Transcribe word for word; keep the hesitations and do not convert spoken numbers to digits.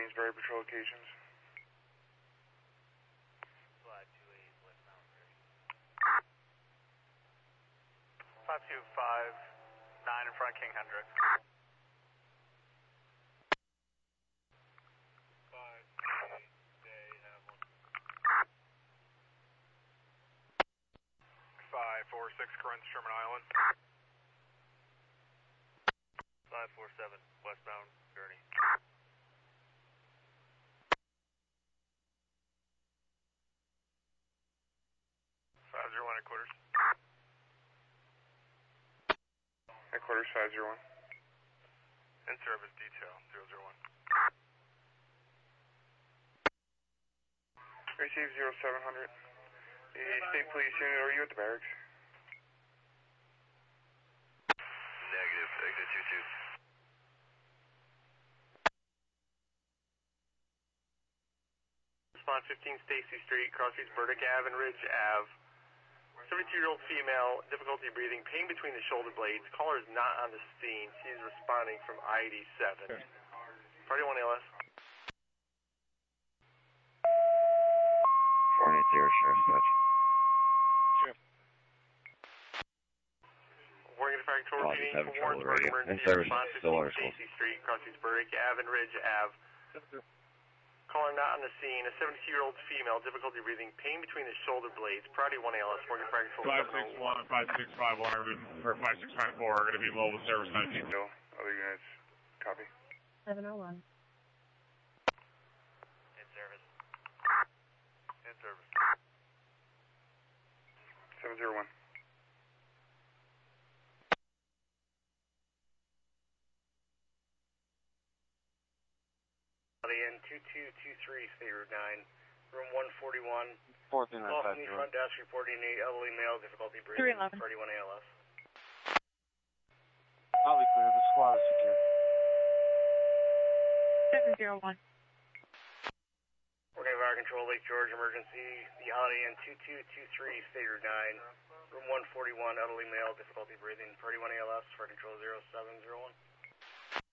Amesbury patrol locations. five two five nine in front of King Hendrix. five eight, they have one. five four six, Corinth, Sherman Island. five four seven, westbound, Gurney. five zero one, headquarters. Headquarters five zero one. In service detail, zero zero one. Receive zero seven hundred. The State Police Unit, are you at the barracks? Negative, exit two two. Response fifteen Stacy Street, Crossroads Burdick Ave and Ridge Ave. seventy-two-year-old female, difficulty breathing, pain between the shoulder blades. Caller is not on the scene. She is responding from I eighty-seven. Party one A L S. four eight zero, Sheriff's Touch. Sure. Warning to Control Roger, Repeating seven for Warren's Trouble Radio. emergency. In service, Response Stillwater fifteen School. Stacy Street, Crossroads Burdick Ave and Ridge Ave. Caller not on the scene. A seventy-two-year-old female, difficulty breathing, pain between the shoulder blades. Priority one A L S. Warning Fire Control. five six one and five six five one are going to, or five six five four are going to be mobile service nineteen. No, other units, copy. seven oh one. In service. In service. seven zero one. In two two two three, State Route nine, room one forty-one. four three nine Off five in the zero. front desk reporting a elderly male, difficulty breathing. three eleven. thirty-one A L S. I'll be clear. The squad is secure. seven zero one. Working Fire Control, Lake George emergency. The Holiday Inn two two two three, State Route nine, room one forty-one, elderly male, difficulty breathing. thirty-one A L S, Fire Control zero seven zero one.